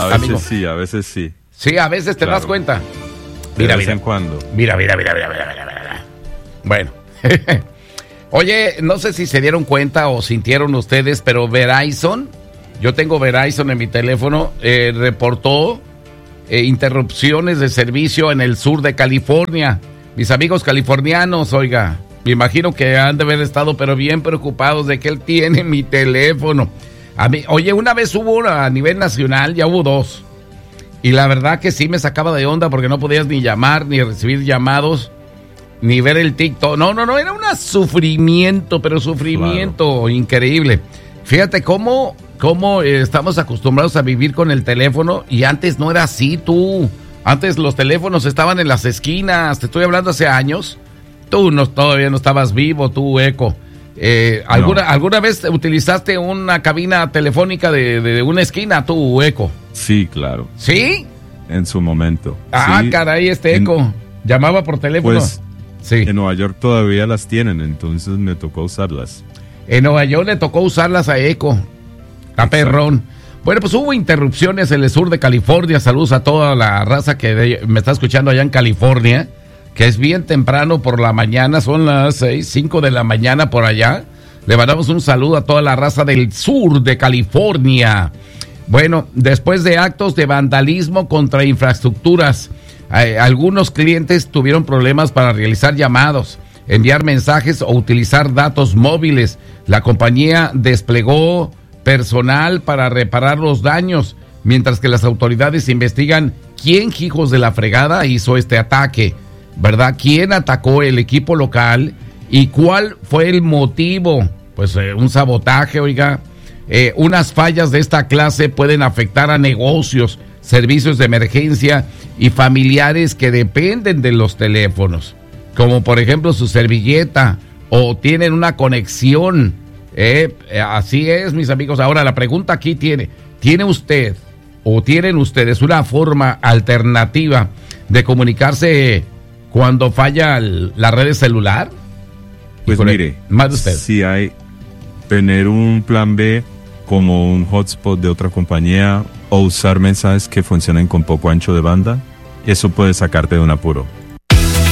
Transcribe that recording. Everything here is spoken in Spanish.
amigo. Sí, a veces sí. Sí, a veces te das cuenta. Mira, de vez en cuando. Mira. Bueno. Oye, no sé si se dieron cuenta o sintieron ustedes, pero Verizon, yo tengo Verizon en mi teléfono, reportó interrupciones de servicio en el sur de California. Mis amigos californianos, oiga, me imagino que han de haber estado pero bien preocupados de que él tiene mi teléfono. Oye, una vez hubo a nivel nacional, ya hubo 2. Y la verdad que sí me sacaba de onda porque no podías ni llamar, ni recibir llamados, ni ver el TikTok. No, era un sufrimiento, pero sufrimiento claro. Increíble. Fíjate cómo estamos acostumbrados a vivir con el teléfono y antes no era así, tú. Antes los teléfonos estaban en las esquinas, te estoy hablando hace años. Tú todavía no estabas vivo, tú, Eco. ¿Alguna vez utilizaste una cabina telefónica de una esquina, tú, Eco? Sí, claro. ¿Sí? En su momento. Sí. Caray, Eco. Llamaba por teléfono. Pues, sí. En Nueva York todavía las tienen, entonces me tocó usarlas. En Nueva York le tocó usarlas a Eco. Está perrón. Bueno, pues hubo interrupciones en el sur de California. Saludos a toda la raza que me está escuchando allá en California, que es bien temprano por la mañana, son las 5 de la mañana por allá. Le mandamos un saludo a toda la raza del sur de California. Bueno, después de actos de vandalismo contra infraestructuras, algunos clientes tuvieron problemas para realizar llamados, enviar mensajes o utilizar datos móviles. La compañía desplegó personal para reparar los daños, mientras que las autoridades investigan quién, hijos de la fregada, hizo este ataque, ¿verdad? ¿Quién atacó el equipo local y cuál fue el motivo? Pues un sabotaje, oiga. Unas fallas de esta clase pueden afectar a negocios, servicios de emergencia y familiares que dependen de los teléfonos, como por ejemplo su servilleta o tienen una conexión. Así es, mis amigos. Ahora la pregunta aquí ¿tiene usted o tienen ustedes una forma alternativa de comunicarse cuando falla la red celular? Pues mire, más de usted. Si hay tener un plan B como un hotspot de otra compañía o usar mensajes que funcionen con poco ancho de banda, eso puede sacarte de un apuro.